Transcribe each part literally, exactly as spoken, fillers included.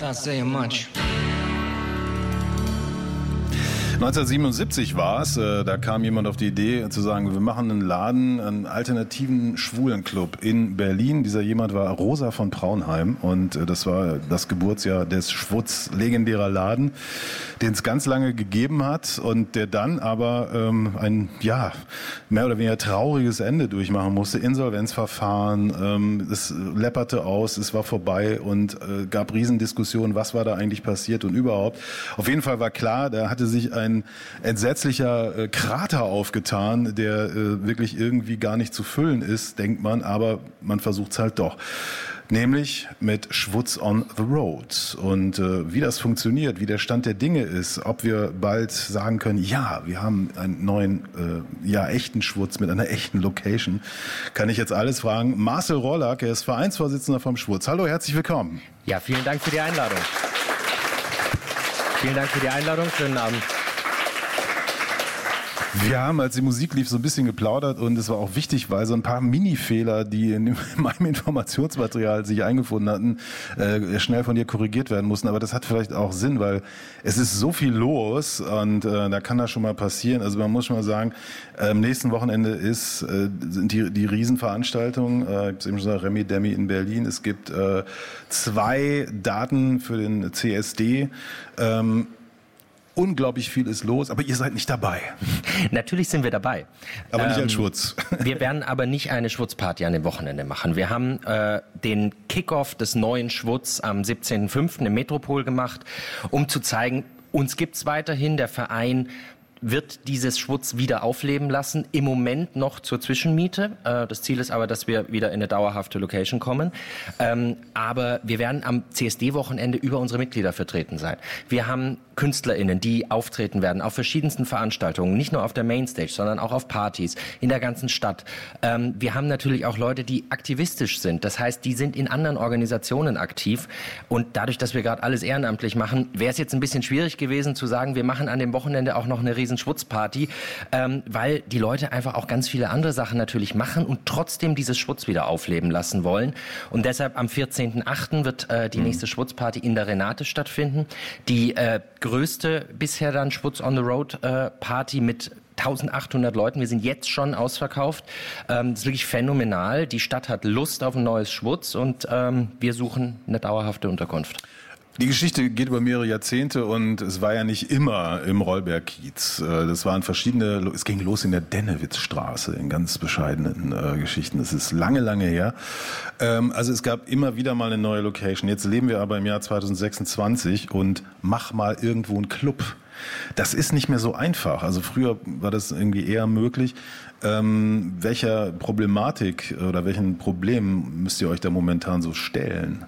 not saying much. neunzehnhundertsiebenundsiebzig war es, äh, da kam jemand auf die Idee zu sagen, wir machen einen Laden, einen alternativen Schwulenclub in Berlin. Dieser jemand war Rosa von Praunheim und äh, das war das Geburtsjahr des Schwutz, legendärer Laden, den es ganz lange gegeben hat und der dann aber ähm, ein, ja, mehr oder weniger trauriges Ende durchmachen musste. Insolvenzverfahren, ähm, es läpperte aus, es war vorbei und äh, gab Riesendiskussionen, was war da eigentlich passiert und überhaupt. Auf jeden Fall war klar, da hatte sich ein ein entsetzlicher äh, Krater aufgetan, der äh, wirklich irgendwie gar nicht zu füllen ist, denkt man, aber man versucht es halt doch. Nämlich mit Schwutz on the Road. Und äh, wie das funktioniert, wie der Stand der Dinge ist, ob wir bald sagen können, ja, wir haben einen neuen, äh, ja, echten Schwutz mit einer echten Location, kann ich jetzt alles fragen. Marcel Rollack, er ist Vereinsvorsitzender vom Schwutz. Hallo, herzlich willkommen. Ja, vielen Dank für die Einladung. Vielen Dank für die Einladung. Schönen Abend. Wir haben, als die Musik lief, so ein bisschen geplaudert und es war auch wichtig, weil so ein paar Mini-Fehler, die in meinem Informationsmaterial sich eingefunden hatten, äh, schnell von dir korrigiert werden mussten. Aber das hat vielleicht auch Sinn, weil es ist so viel los und äh, da kann das schon mal passieren. Also man muss schon mal sagen, äh, am nächsten Wochenende ist, äh, sind die, die Riesenveranstaltungen. Äh, ich habe es eben schon gesagt, Remi Demi in Berlin. Es gibt äh, zwei Daten für den C S D. Ähm, Unglaublich viel ist los, aber ihr seid nicht dabei. Natürlich sind wir dabei. Aber nicht ähm, als Schwutz. Wir werden aber nicht eine Schwutzparty an dem Wochenende machen. Wir haben äh, den Kickoff des neuen Schwutz am siebzehnten fünften im Metropol gemacht, um zu zeigen, uns gibt's weiterhin, der Verein wird dieses Schwutz wieder aufleben lassen. Im Moment noch zur Zwischenmiete. Äh, das Ziel ist aber, dass wir wieder in eine dauerhafte Location kommen. Ähm, aber wir werden am C S D-Wochenende über unsere Mitglieder vertreten sein. Wir haben KünstlerInnen, die auftreten werden auf verschiedensten Veranstaltungen, nicht nur auf der Mainstage, sondern auch auf Partys in der ganzen Stadt. Ähm, wir haben natürlich auch Leute, die aktivistisch sind. Das heißt, die sind in anderen Organisationen aktiv. Und dadurch, dass wir gerade alles ehrenamtlich machen, wäre es jetzt ein bisschen schwierig gewesen zu sagen, wir machen an dem Wochenende auch noch eine riesen Schwutzparty, ähm, weil die Leute einfach auch ganz viele andere Sachen natürlich machen und trotzdem dieses Schwutz wieder aufleben lassen wollen. Und deshalb am vierzehnten achten wird äh, die mhm. nächste Schwutzparty in der Renate stattfinden. Die äh, größte bisher dann Schwutz on the Road äh, Party mit eintausendachthundert Leuten. Wir sind jetzt schon ausverkauft. Ähm, das ist wirklich phänomenal. Die Stadt hat Lust auf ein neues Schwutz und ähm, wir suchen eine dauerhafte Unterkunft. Die Geschichte geht über mehrere Jahrzehnte und es war ja nicht immer im Rollberg-Kiez. Das waren verschiedene, es ging los in der Dennewitzstraße in ganz bescheidenen äh, Geschichten. Das ist lange, lange her. Ähm, also es gab immer wieder mal eine neue Location. Jetzt leben wir aber im Jahr zweitausendsechsundzwanzig und mach mal irgendwo einen Club. Das ist nicht mehr so einfach. Also früher war das irgendwie eher möglich. Ähm, welcher Problematik oder welchen Problem müsst ihr euch da momentan so stellen?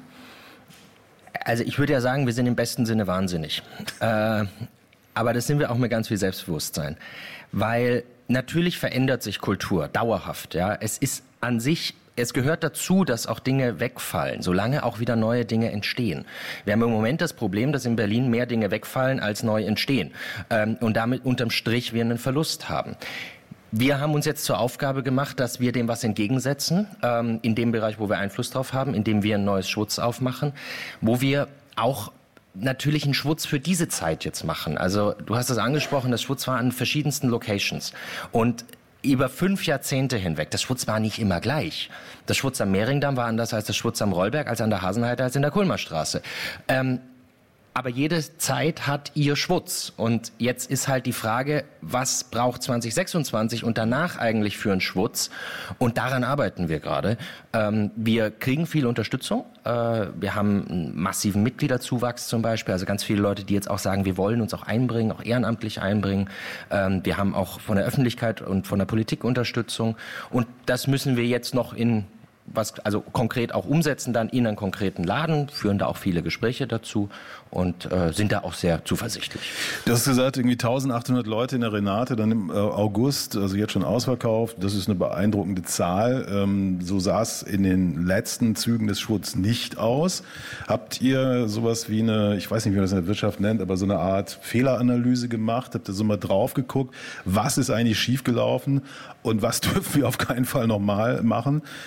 Also ich würde ja sagen, wir sind im besten Sinne wahnsinnig. Äh, aber das sind wir auch mit ganz viel Selbstbewusstsein. Weil natürlich verändert sich Kultur dauerhaft. Ja, es ist an sich, es gehört dazu, dass auch Dinge wegfallen, solange auch wieder neue Dinge entstehen. Wir haben im Moment das Problem, dass in Berlin mehr Dinge wegfallen, als neu entstehen. Ähm, und damit unterm Strich wir einen Verlust haben. Wir haben uns jetzt zur Aufgabe gemacht, dass wir dem was entgegensetzen, ähm, in dem Bereich, wo wir Einfluss drauf haben, indem wir ein neues Schwutz aufmachen, wo wir auch natürlich einen Schwutz für diese Zeit jetzt machen. Also du hast das angesprochen, das Schwutz war an verschiedensten Locations und über fünf Jahrzehnte hinweg, das Schwutz war nicht immer gleich. Das Schwutz am Mehringdamm war anders als das Schwutz am Rollberg, als an der Hasenheide, als in der Kulmerstraße. Ähm, Aber jede Zeit hat ihr Schwutz. Und jetzt ist halt die Frage, was braucht zwanzig sechsundzwanzig und danach eigentlich für einen Schwutz? Und daran arbeiten wir gerade. Ähm, wir kriegen viel Unterstützung. Äh, wir haben einen massiven Mitgliederzuwachs zum Beispiel. Also ganz viele Leute, die jetzt auch sagen, wir wollen uns auch einbringen, auch ehrenamtlich einbringen. Ähm, wir haben auch von der Öffentlichkeit und von der Politik Unterstützung. Und das müssen wir jetzt noch in was also konkret auch umsetzen dann in einen konkreten Laden, führen da auch viele Gespräche dazu und äh, sind da auch sehr zuversichtlich. Du hast gesagt, irgendwie eintausendachthundert Leute in der Renate, dann im äh, August, also jetzt schon ausverkauft. Das ist eine beeindruckende Zahl. Ähm, so sah es in den letzten Zügen des Schwutz nicht aus. Habt ihr sowas wie eine, ich weiß nicht, wie man das in der Wirtschaft nennt, aber so eine Art Fehleranalyse gemacht? Habt ihr so mal drauf geguckt, was ist eigentlich schiefgelaufen und was dürfen wir auf keinen Fall nochmal machen? Ähm,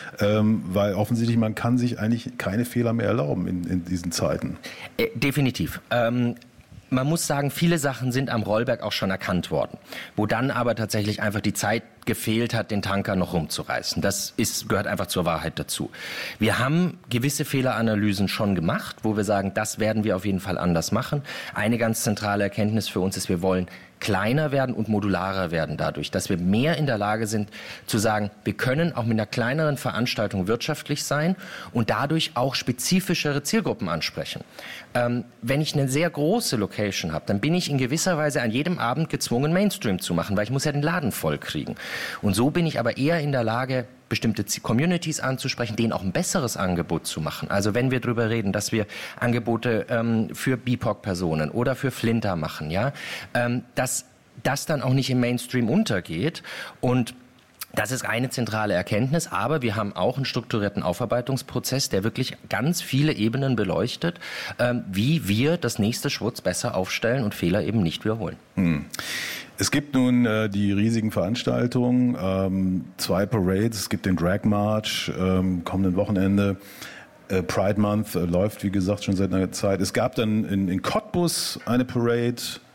ähm, weil offensichtlich man kann sich eigentlich keine Fehler mehr erlauben in, in diesen Zeiten. Äh, definitiv. Ähm Man muss sagen, viele Sachen sind am Rollberg auch schon erkannt worden, wo dann aber tatsächlich einfach die Zeit gefehlt hat, den Tanker noch rumzureißen. Das ist, gehört einfach zur Wahrheit dazu. Wir haben gewisse Fehleranalysen schon gemacht, wo wir sagen, das werden wir auf jeden Fall anders machen. Eine ganz zentrale Erkenntnis für uns ist, wir wollen kleiner werden und modularer werden dadurch, dass wir mehr in der Lage sind zu sagen, wir können auch mit einer kleineren Veranstaltung wirtschaftlich sein und dadurch auch spezifischere Zielgruppen ansprechen. Ähm, wenn ich eine sehr große Location habe, dann bin ich in gewisser Weise an jedem Abend gezwungen, Mainstream zu machen, weil ich muss ja den Laden voll kriegen. Und so bin ich aber eher in der Lage, bestimmte Communities anzusprechen, denen auch ein besseres Angebot zu machen. Also wenn wir darüber reden, dass wir Angebote ähm, für B I P O C-Personen oder für Flinter machen, ja, ähm, dass das dann auch nicht im Mainstream untergeht. Und das ist eine zentrale Erkenntnis, aber wir haben auch einen strukturierten Aufarbeitungsprozess, der wirklich ganz viele Ebenen beleuchtet, ähm, wie wir das nächste Schwutz besser aufstellen und Fehler eben nicht wiederholen. Hm. Es gibt nun äh, die riesigen Veranstaltungen, ähm, zwei Parades, es gibt den Drag March ähm, kommenden Wochenende. Äh, Pride Month äh, läuft, wie gesagt, schon seit einer Zeit. Es gab dann in, in Cottbus eine Parade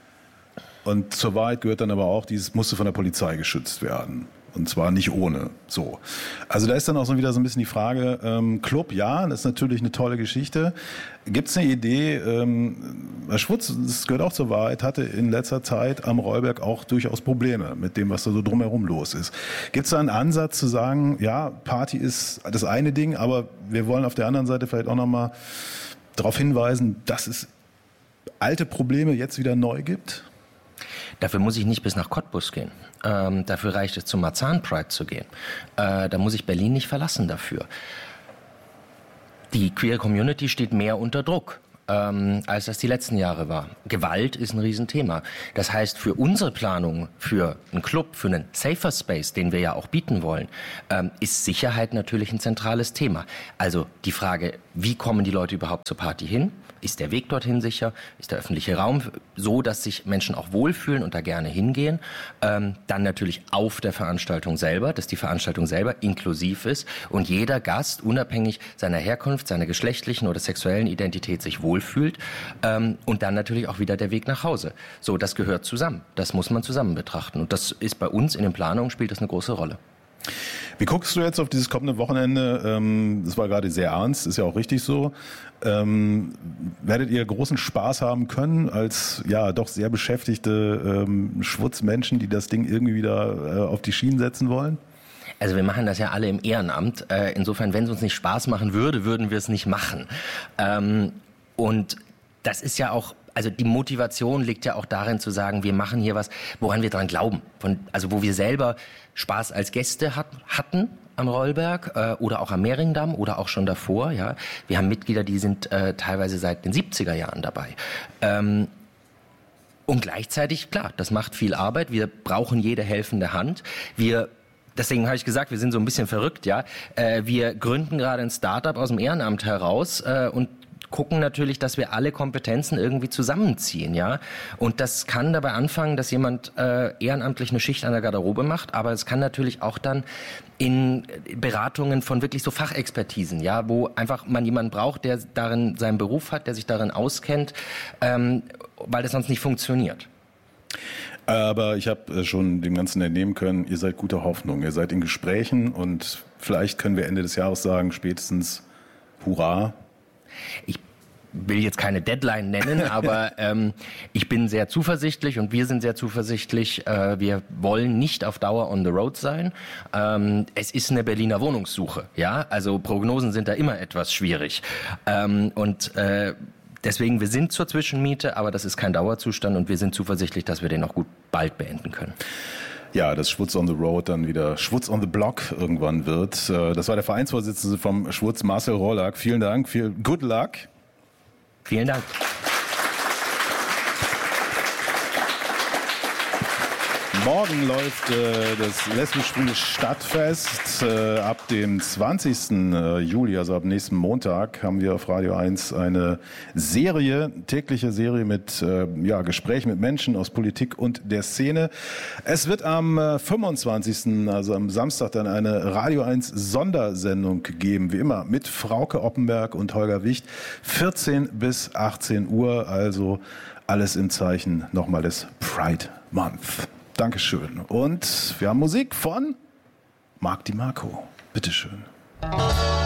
und zur Wahrheit gehört dann aber auch, dieses musste von der Polizei geschützt werden. Und zwar nicht ohne. So. Also da ist dann auch so wieder so ein bisschen die Frage, ähm, Club, ja, das ist natürlich eine tolle Geschichte. Gibt es eine Idee, ähm, Schwutz, das gehört auch zur Wahrheit, hatte in letzter Zeit am Rollberg auch durchaus Probleme mit dem, was da so drumherum los ist. Gibt es da einen Ansatz zu sagen, ja, Party ist das eine Ding, aber wir wollen auf der anderen Seite vielleicht auch nochmal darauf hinweisen, dass es alte Probleme jetzt wieder neu gibt? Dafür muss ich nicht bis nach Cottbus gehen. Ähm, dafür reicht es, zum Marzahn Pride zu gehen. Äh, da muss ich Berlin nicht verlassen dafür. Die Queer Community steht mehr unter Druck, ähm, als das die letzten Jahre war. Gewalt ist ein Riesenthema. Das heißt, für unsere Planung, für einen Club, für einen Safer Space, den wir ja auch bieten wollen, ähm, ist Sicherheit natürlich ein zentrales Thema. Also die Frage, wie kommen die Leute überhaupt zur Party hin? Ist der Weg dorthin sicher? Ist der öffentliche Raum so, dass sich Menschen auch wohlfühlen und da gerne hingehen? Ähm, dann natürlich auf der Veranstaltung selber, dass die Veranstaltung selber inklusiv ist und jeder Gast, unabhängig seiner Herkunft, seiner geschlechtlichen oder sexuellen Identität, sich wohlfühlt. Ähm, und dann natürlich auch wieder der Weg nach Hause. So, das gehört zusammen. Das muss man zusammen betrachten. Und das ist bei uns in den Planungen, spielt das eine große Rolle. Wie guckst du jetzt auf dieses kommende Wochenende? Ähm, das war gerade sehr ernst, ist ja auch richtig so. Ähm, werdet ihr großen Spaß haben können als ja doch sehr beschäftigte ähm, Schwutzmenschen, die das Ding irgendwie wieder äh, auf die Schienen setzen wollen? Also wir machen das ja alle im Ehrenamt. Äh, insofern, wenn es uns nicht Spaß machen würde, würden wir es nicht machen. Ähm, und das ist ja auch, also die Motivation liegt ja auch darin zu sagen, wir machen hier was, woran wir dran glauben. Von, also wo wir selber Spaß als Gäste hat, hatten am Rollberg äh, oder auch am Mehringdamm oder auch schon davor. Ja, wir haben Mitglieder, die sind äh, teilweise seit den siebziger Jahren dabei. Ähm, und gleichzeitig, klar, das macht viel Arbeit. Wir brauchen jede helfende Hand. Wir Deswegen habe ich gesagt, wir sind so ein bisschen verrückt, ja. Äh, wir gründen gerade ein Start-up aus dem Ehrenamt heraus äh, und gucken natürlich, dass wir alle Kompetenzen irgendwie zusammenziehen, ja. Und das kann dabei anfangen, dass jemand äh, ehrenamtlich eine Schicht an der Garderobe macht, aber es kann natürlich auch dann in Beratungen von wirklich so Fachexpertisen, ja, wo einfach man jemanden braucht, der darin seinen Beruf hat, der sich darin auskennt, ähm, weil das sonst nicht funktioniert. Aber ich habe schon dem Ganzen entnehmen können, ihr seid guter Hoffnung, ihr seid in Gesprächen und vielleicht können wir Ende des Jahres sagen, spätestens Hurra. Ich will jetzt keine Deadline nennen, aber ähm, ich bin sehr zuversichtlich und wir sind sehr zuversichtlich. Äh, wir wollen nicht auf Dauer on the road sein. Ähm, es ist eine Berliner Wohnungssuche, ja, also Prognosen sind da immer etwas schwierig. Ähm, und äh, Deswegen, wir sind zur Zwischenmiete, aber das ist kein Dauerzustand und wir sind zuversichtlich, dass wir den auch gut bald beenden können. Ja, dass Schwutz on the Road dann wieder Schwutz on the Block irgendwann wird. Das war der Vereinsvorsitzende vom Schwutz, Marcel Rollack. Vielen Dank, viel good luck. Vielen Dank. Morgen läuft äh, das lesbisch-schwule Stadtfest. Äh, ab dem zwanzigsten Juli, also ab nächsten Montag, haben wir auf Radio eins eine Serie, tägliche Serie mit äh, ja, Gesprächen mit Menschen aus Politik und der Szene. Es wird am äh, fünfundzwanzigsten, also am Samstag, dann eine Radio eins Sondersendung geben, wie immer, mit Frauke Oppenberg und Holger Wicht, vierzehn bis achtzehn Uhr, also alles im Zeichen nochmal des Pride Month. Dankeschön. Und wir haben Musik von Marc Di Marco. Bitteschön.